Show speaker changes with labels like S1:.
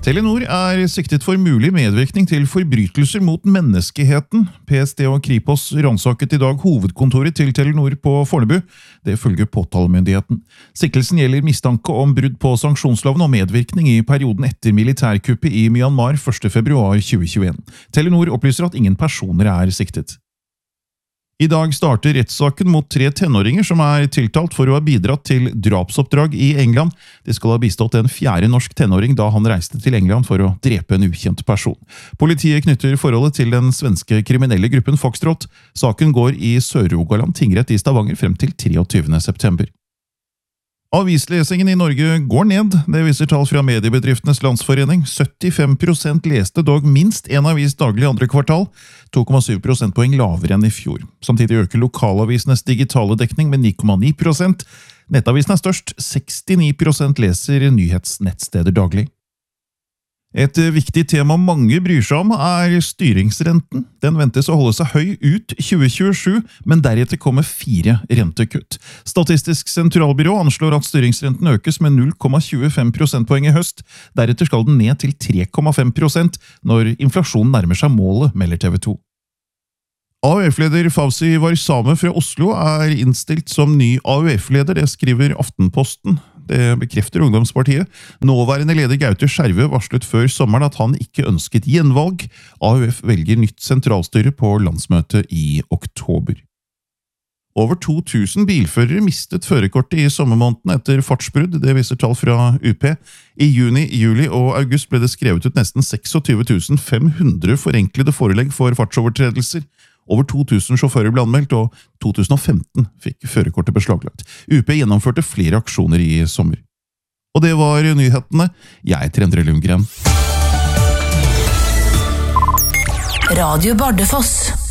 S1: Telenor siktet for mulig medvirkning til forbrytelser mot menneskeheten. PST og Kripos ransaket i dag hovedkontoret til Telenor på Fornebu. Det følger påtalemyndigheten. Siktelsen gjelder mistanke om brudd på sanksjonsloven og medvirkning i perioden etter militærkuppet i Myanmar 1. februar 2021. Telenor opplyser at ingen personer siktet. I dag starter rettssaken mot 3 tenåringer som tiltalt for å ha bidratt til drapsoppdrag i England. De skal ha bistått en 4. norsk tenåring da han reiste til England for å drepe en ukjent person. Politiet knytter forholdet til den svenske kriminelle gruppen Foxtrot. Saken går i Sør-Rogaland tingrett i Stavanger frem til 23. september. Avislesingen i Norge går ned, det viser tall fra Mediebedriftenes Landsforening. 75% leste dog minst en avis daglig i andre kvartal, 2,7 prosentpoeng lavere enn i fjor. Samtidig øker lokalavisenes digitale dekning med 9,9%. Nettavisen størst, 69% leser nyhetsnettsteder daglig. Et viktig tema mange bryr seg om styringsrenten. Den ventes å holde seg høy ut 2027, men deretter kommer 4 rentekutt. Statistisk sentralbyrå anslår at styringsrenten økes med 0,25 prosentpoeng i høst. Deretter skal den ned til 3,5% når inflasjonen nærmer seg målet, melder TV 2. AUF-leder Fawzi Warsame fra Oslo innstilt som ny AUF-leder, det skriver Aftenposten. Det bekrefter Ungdomspartiet. Nåværende leder Gaute Skjervø varslet før sommeren at han ikke ønsket gjenvalg. AUF velger nytt sentralstyre på landsmøtet i oktober. Over 2000 bilførere mistet førerkortet i sommermåneden etter fartsbrudd, det viser tall fra UP. I juni, juli og august ble det skrevet ut nesten 26 500 forenklede forelegg for fartsovertredelser. Over 2000 sjåfører ble anmeldt, og 2015 fikk førerkortet beslaglagt. UP gjennomførte flere aksjoner i sommer. Og det var nyhetene. Jeg heter Endre Lundgren.
S2: Radio Bardufoss.